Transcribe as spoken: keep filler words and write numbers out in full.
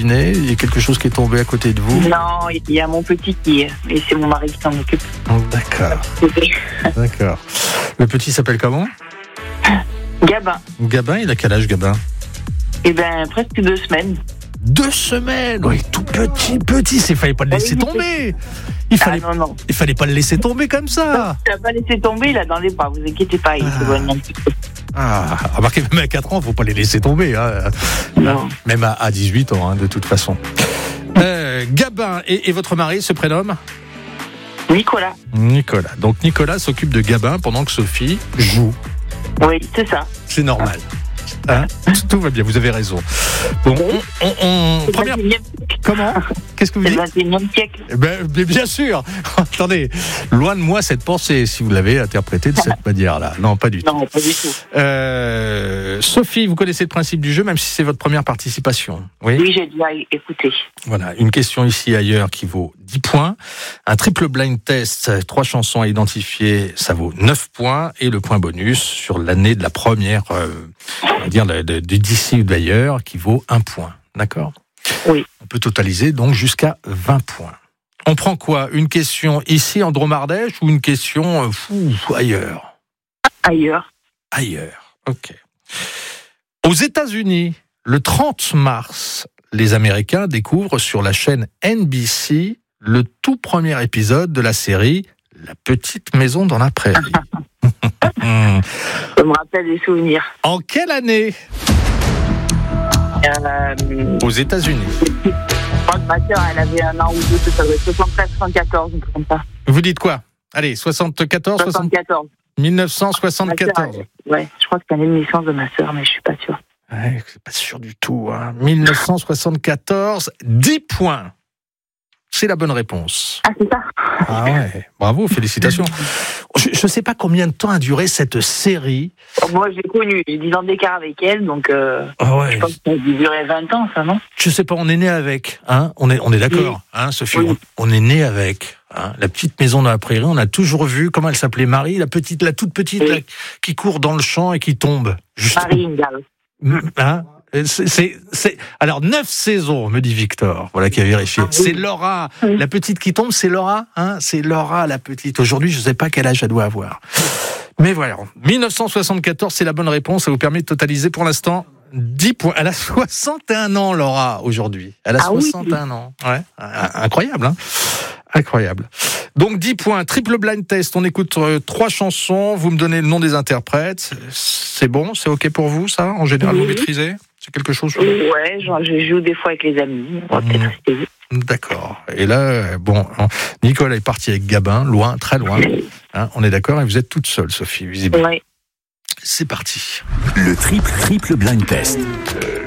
deviner? Il y a quelque chose qui est tombé à côté de vous? Non, il y a mon petit qui est, et c'est mon mari qui s'en occupe. Oh, d'accord. D'accord. Le petit s'appelle comment? Gabin. Gabin, il a quel âge, Gabin? Eh ben, presque deux semaines. Deux semaines? Oui, tout petit, petit, il fallait pas le laisser tomber. Il fallait, ah, non, non. il fallait pas le laisser tomber comme ça. Tu n'as pas laissé tomber, il a dans les bras, vous inquiétez pas, il ah. s'éloigne un petit peu. Ah, remarquez, même à quatre ans, faut pas les laisser tomber. Hein. Non. Même à, à dix-huit ans, hein, de toute façon. Euh, Gabin, et, et votre mari se prénomme? Nicolas. Nicolas. Donc Nicolas s'occupe de Gabin pendant que Sophie joue. Oui, c'est ça. C'est normal. Hein, tout va bien, vous avez raison. Bon, on, on, on première. Comment? Qu'est-ce que vous dites? C'est le vingt et unième siècle. Ben, bien sûr. Attendez, loin de moi cette pensée, si vous l'avez interprétée de cette manière-là. Non, pas du tout. Non, pas du tout. Euh, Sophie, vous connaissez le principe du jeu, même si c'est votre première participation. Oui, oui, j'ai déjà écouté. Voilà, une question ici ailleurs qui vaut dix points. Un triple blind test, trois chansons à identifier, ça vaut neuf points. Et le point bonus sur l'année de la première, euh, on va dire, de, de, d'ici ou d'ailleurs, qui vaut un point. D'accord? Oui. On peut totaliser donc jusqu'à vingt points. On prend quoi? Une question ici en Drôme-Ardèche ou une question euh, fou, ailleurs? Ailleurs. Ailleurs, ok. Aux États-Unis, le trente mars, les Américains découvrent sur la chaîne N B C le tout premier épisode de la série La petite maison dans la prairie. Ça me rappelle des souvenirs. En quelle année? Euh, Aux États-Unis. Je crois que ma soeur, elle avait un an ou deux, ça doit être soixante-treize, soixante-quatorze, un truc comme ça. Vous dites quoi? Allez, soixante-quatorze, soixante-quatorze. mille neuf cent soixante-quatorze. Soeur, ouais, je crois que c'est l'année de naissance de ma soeur, mais je suis pas sûre. Ouais, c'est pas sûr du tout. Hein. mille neuf cent soixante-quatorze, dix points. C'est la bonne réponse. Ah, c'est ça? Ah ouais, bravo, félicitations. Je ne sais pas combien de temps a duré cette série. Moi, je l'ai connue, j'ai dix ans d'écart avec elle, donc euh, ah ouais. je pense que ça a duré vingt ans, ça, non? Je sais pas, on est né avec, hein, on est, on est d'accord, oui. hein, Sophie, oui. on, on est né avec. Hein, la petite maison dans la prairie, on a toujours vu, comment elle s'appelait, Marie, la petite, la toute petite, oui. là, qui court dans le champ et qui tombe. Justement. Marie Ingalls. Hein? C'est, c'est, c'est... Alors, neuf saisons, me dit Victor, voilà qui a vérifié. Ah, oui. C'est Laura, oui. la petite qui tombe, c'est Laura, hein, c'est Laura, la petite. Aujourd'hui, je ne sais pas quel âge elle doit avoir. Mais voilà, mille neuf cent soixante-quatorze, c'est la bonne réponse. Ça vous permet de totaliser pour l'instant dix points. Elle a soixante et un ans, Laura, aujourd'hui. Elle a ah, soixante et un oui. ans. Ouais, incroyable, hein. Incroyable. Donc dix points, triple blind test, on écoute euh, trois chansons, vous me donnez le nom des interprètes. C'est bon, c'est ok pour vous, ça? En général, oui. vous maîtrisez? C'est quelque chose? Ouais, genre, je joue des fois avec les amis. On va peut-être rester. D'accord. Et là, bon, Nicolas est parti avec Gabin, loin, très loin. Hein, on est d'accord, et vous êtes toute seule, Sophie, visiblement. Ouais. C'est parti. Le triple, triple blind test.